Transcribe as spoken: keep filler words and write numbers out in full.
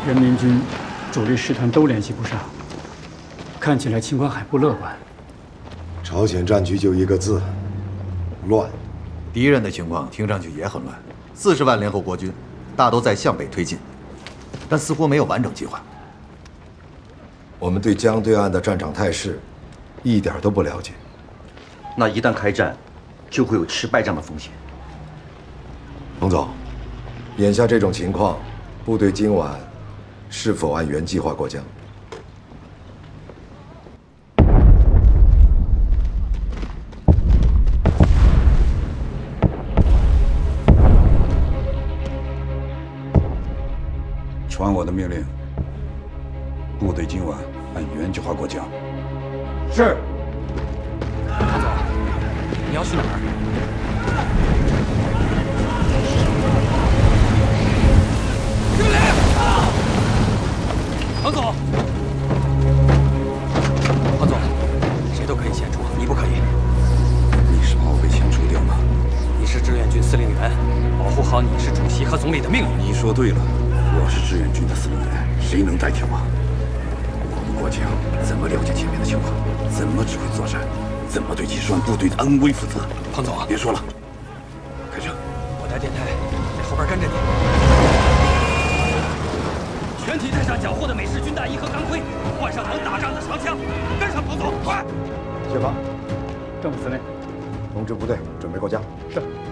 人民军主力师团都联系不上，看起来情况还不乐观。 朝鲜战局就一个字：乱。 敌人的情况听上去也很乱，四十万联合国军大都在向北推进，但似乎没有完整计划。 我们对江对岸的战场态势一点都不了解。 那一旦开战，就会有吃败仗的风险。 彭总，眼下这种情况，部队今晚是否按原计划过江？ 传我的命令，部队今晚按原计划过江。 是。 彭总，你要去哪儿？敬礼！彭总，彭总，谁都可以献出，你不可以。 你是把我给遣除掉吗？ 你是志愿军司令员，保护好你是主席和总理的命令。 你说对了，我是志愿军的司令员，谁能代替我？我们过江怎么了解前面的情况？怎么指挥作战？怎么对几十万部队的安危负责？ 彭总， 别说了，开车。 我带电台在后边跟着你。全体带上缴获的美式军大衣和钢盔，换上能打仗的长枪，跟上彭总，快！ 解放。 政府司令， 通知部队准备过江。 是。